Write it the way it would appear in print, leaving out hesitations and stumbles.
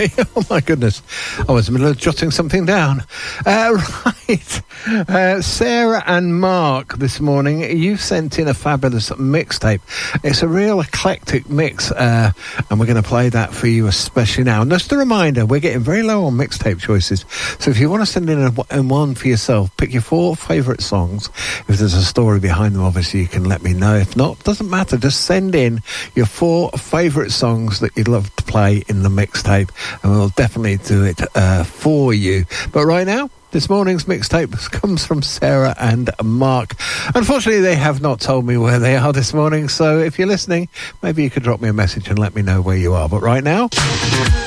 Oh my goodness, I was in the middle of jotting something down. Right, Sarah and Mark, this morning you sent in a fabulous mixtape. It's a real eclectic mix, and we're going to play that for you especially now. And just a reminder, we're getting very low on mixtape choices, so if you want to send in one for yourself, pick your 4 favourite songs. If there's a story behind them, obviously you can let me know. If not, doesn't matter, just send in your 4 favourite songs that you'd love to play in the mixtape, and we'll definitely do it for you. But right now, this morning's mixtape comes from Sarah and Mark. Unfortunately, they have not told me where they are this morning, so if you're listening, maybe you could drop me a message and let me know where you are. But right now...